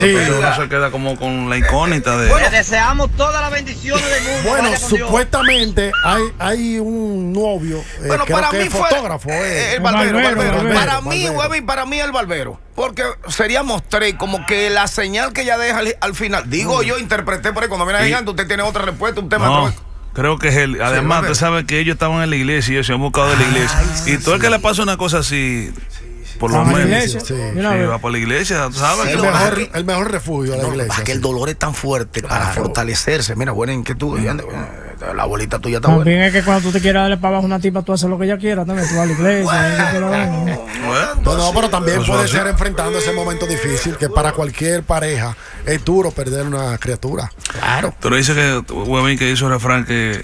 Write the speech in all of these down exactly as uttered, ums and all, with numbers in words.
Entonces uno se queda como con la incógnita de... Bueno, le deseamos todas las bendiciones del mundo. Bueno, supuestamente hay, hay un novio, eh, bueno, creo para que mí es fue fotógrafo. eh, eh. el barbero, Barbero, barbero. barbero, Para barbero. mí, Webby, para mí el barbero. Porque seríamos tres, como que la señal que ella deja al, al final. Digo, Mm. yo interpreté por ahí, cuando viene Y- gigante, usted tiene otra respuesta, un tema. No, otro- creo que es él. Además, barbero. usted sabe que ellos estaban en la iglesia y ellos se han buscado de la iglesia. Ay, y todo el que le pasa una cosa así, por lo ¿A la menos, iglesia? Sí. sí, Mira, a ver. va por la iglesia, tú ¿sabes? El no, mejor, que- el mejor refugio de la No, iglesia. para que el dolor es tan fuerte para Claro. fortalecerse. Mira, buena inquietud. y ande, eh, La abuelita tuya está buena. También es que cuando tú te quieras darle para abajo a una tipa, tú haces lo que ella quiera también. Tú vas a la iglesia. y te lo dan, ¿no? No, no, pero también Eso puede así. ser enfrentando ese momento difícil que para cualquier pareja es duro perder una criatura. Claro. Pero dice que, huevín, que hizo un refrán que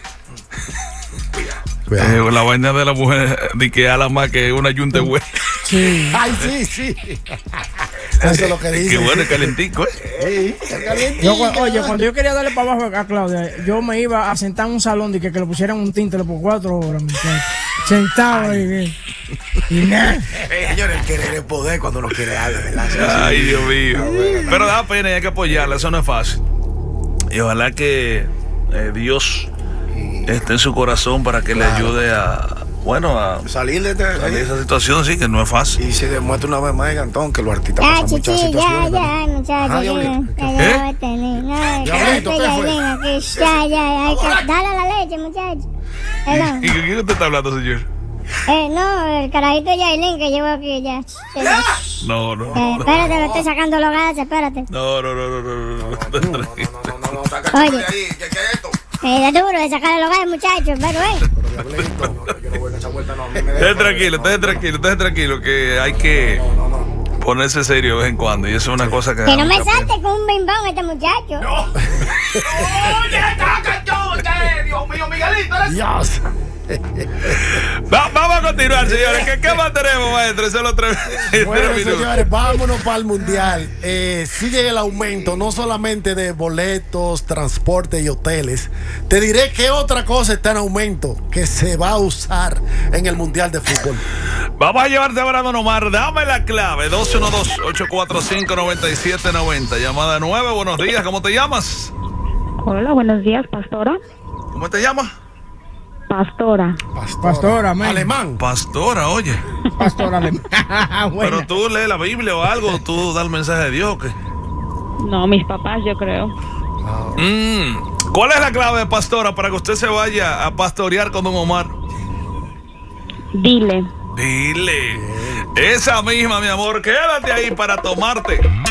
Cuidado. eh, la vaina de la mujer de que ala más que una yunta de güey. Sí. Ay, sí, sí. Eso es lo que dice. Qué bueno, es calentico, ¿eh? Sí, es caliente. Yo, cu- oye, cuando yo quería darle para abajo a Claudia, yo me iba a sentar en un salón de que, que le pusieran un tinte por cuatro horas, muchacho. Sentado ahí. Y nada. Eh, señores, el querer es poder cuando uno quiere algo, ¿verdad? Ay, Dios mío. Pero da pena y hay que apoyarla, eso no es fácil. Y ojalá que eh, Dios esté en su corazón para que le ayude a, bueno, a Salir de, este- salir de esa situación, sí, que no es fácil. Y se demuestra una vez más, Gantón, que los artistas Ah, pasan muchas chichi, ya, situaciones. ya, ¿verdad? muchachos. Ajá, Ya, Diablito. ya, ¿Eh? ya, voy a tener. No, Diablito, que ¿qué fue? ya, aquí, ya, ya, hay que dale la leche, muchachos. Perdón. ¿Y con quién usted está hablando, señor? Eh, no, el carajito Yailin que llevo aquí ya. No, no. Eh, espérate, lo estoy sacando los gases, espérate. No, no, no, no, no, no, no. No, no, no, no, saca Oye. de ahí, ¿qué, qué es esto? Eh, es duro de sacarle los gases, muchachos, pero eh. Pero, Diablito, no, yo no voy en esa vuelta, no. a mí me Esté deja- tranquilo, esté tranquilo, esté tranquilo, que hay que No, no, no. ponerse serio de vez en cuando. Y eso es una cosa que. Que da no me mucha pena. salte con un bimbón este muchacho. ¡Oye, caca, yo, usted! Dios mío, Miguelito, eres- Dios. Va- vamos a continuar, señores. ¿Qué, qué más tenemos, maestro? Solo tres, tres Bueno, minutos. señores, vámonos para el mundial. Eh, sigue el aumento, no solamente de boletos, transporte y hoteles. Te diré que otra cosa está en aumento que se va a usar en el mundial de fútbol. Vamos a llevarte ahora, don Omar. Dame la clave: dos uno dos, ocho cuatro cinco, nueve siete nueve cero. Llamada nueve. Buenos días. ¿Cómo te llamas? Hola, buenos días, pastora. ¿Cómo te llamas? Pastora. Pastora, amén. Alemán. Pastora, oye. Pastora alemán. Pero tú lees la Biblia o algo, tú das el mensaje de Dios, ¿o qué? No, mis papás, yo creo. Mm. ¿Cuál es la clave, pastora, para que usted se vaya a pastorear con don Omar? Dile. Dile. Esa misma, mi amor. Quédate ahí para tomarte